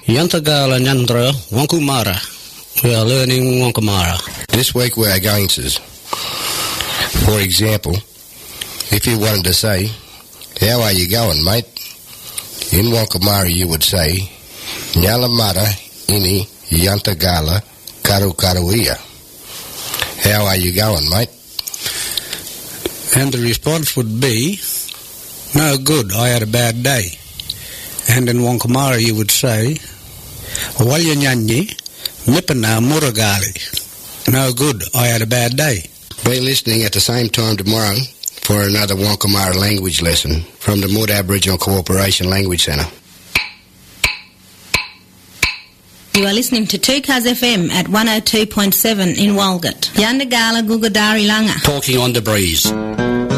Yantagala Nyandra Wankumara. We are learning Wankumara. This week we are going to, for example, if you wanted to say, how are you going, mate? In Wankumara you would say, Nyalamara ini Yantagala Karukaruia. How are you going, mate? And the response would be, no good, I had a bad day. And in Wankumara you would say, Walyanyanyi Nipana Muragali. No good, I had a bad day. Be listening at the same time tomorrow for another Wankumara language lesson from the Mood Aboriginal Cooperation Language Centre. You are listening to 2Cuz FM at 102.7 in Walgett. Yandagala Gugadari Langa. Talking on the breeze.